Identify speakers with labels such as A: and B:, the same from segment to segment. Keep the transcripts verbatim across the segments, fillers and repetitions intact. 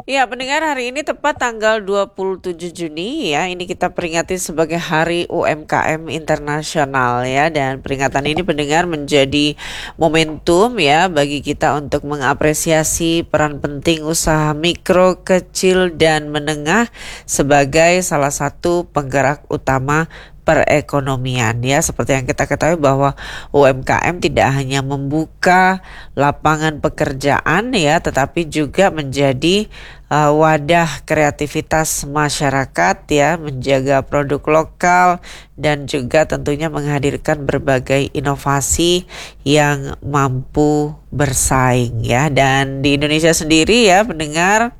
A: Ya, pendengar, hari ini tepat tanggal dua puluh tujuh Juni ya. Ini kita peringati sebagai Hari U M K M Internasional ya, dan peringatan ini pendengar menjadi momentum ya bagi kita untuk mengapresiasi peran penting usaha mikro, kecil dan menengah sebagai salah satu penggerak utama perekonomian ya. Seperti yang kita ketahui bahwa U M K M tidak hanya membuka lapangan pekerjaan ya, tetapi juga menjadi uh, wadah kreativitas masyarakat ya, menjaga produk lokal dan juga tentunya menghadirkan berbagai inovasi yang mampu bersaing ya. Dan di Indonesia sendiri ya pendengar,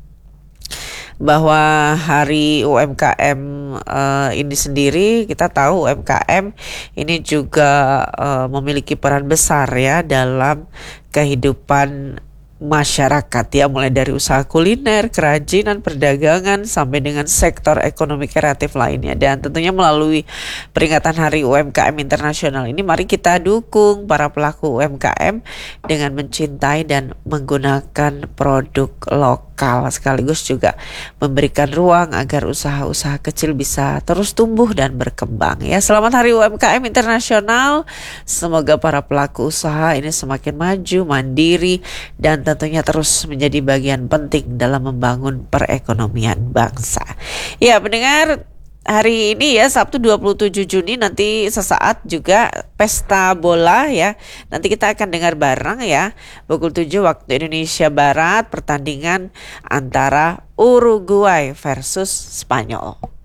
A: bahwa hari U M K M uh, ini sendiri, kita tahu U M K M ini juga uh, memiliki peran besar ya dalam kehidupan masyarakat ya, mulai dari usaha kuliner, kerajinan, perdagangan sampai dengan sektor ekonomi kreatif lainnya. Dan tentunya melalui peringatan Hari U M K M Internasional ini, mari kita dukung para pelaku U M K M dengan mencintai dan menggunakan produk lokal, sekaligus juga memberikan ruang agar usaha-usaha kecil bisa terus tumbuh dan berkembang ya. Selamat Hari U M K M Internasional. Semoga para pelaku usaha ini semakin maju, mandiri, dan tentunya terus menjadi bagian penting dalam membangun perekonomian bangsa. Ya pendengar, hari ini ya Sabtu dua puluh tujuh Juni, nanti sesaat juga pesta bola ya. Nanti kita akan dengar bareng ya, pukul tujuh waktu Indonesia Barat, pertandingan antara Uruguay versus Spanyol.